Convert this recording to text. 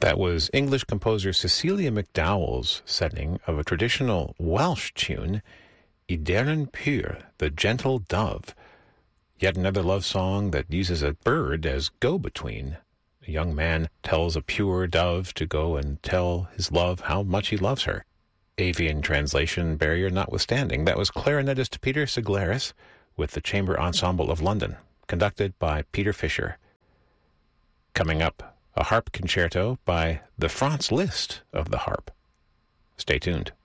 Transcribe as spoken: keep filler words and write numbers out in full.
That was English composer Cecilia McDowell's setting of a traditional Welsh tune, Ideren Pur, the Gentle Dove. Yet another love song that uses a bird as go-between. A young man tells a pure dove to go and tell his love how much he loves her. Avian translation barrier notwithstanding, that was clarinetist Peter Siglaris with the Chamber Ensemble of London, conducted by Peter Fisher. Coming up, a harp concerto by the Franz Liszt of the harp. Stay tuned.